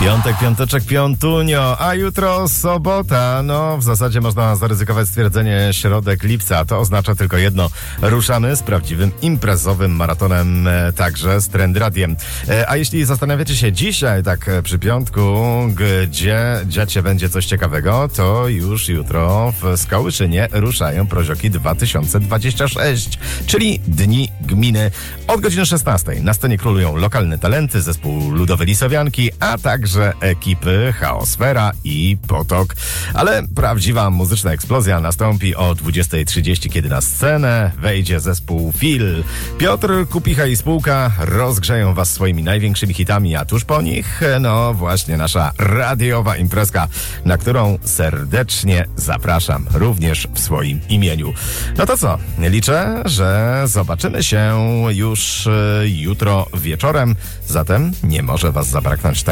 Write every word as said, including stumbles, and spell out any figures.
Piątek, piąteczek, piątunio, a jutro sobota. No, w zasadzie można zaryzykować stwierdzenie środek lipca. To oznacza tylko jedno. Ruszamy z prawdziwym imprezowym maratonem, e, także z Trend Radiem. E, a jeśli zastanawiacie się dzisiaj, tak e, przy piątku, gdzie dziać się będzie coś ciekawego, to już jutro w Skołyszynie ruszają Prozioki dwa tysiące dwadzieścia sześć, czyli Dni Gminy. Od godziny szesnastej na scenie królują lokalne talenty, zespół Ludowe Lisowianki, a także ekipy Chaosfera i Potok. Ale prawdziwa muzyczna eksplozja nastąpi o dwudziestej trzydzieści, kiedy na scenę wejdzie zespół Fil. Piotr Kupicha i spółka rozgrzeją was swoimi największymi hitami, a tuż po nich, no właśnie nasza radiowa imprezka, na którą serdecznie zapraszam, również w swoim imieniu. No to co? Liczę, że zobaczymy się już jutro wieczorem, zatem nie może was zabraknąć tak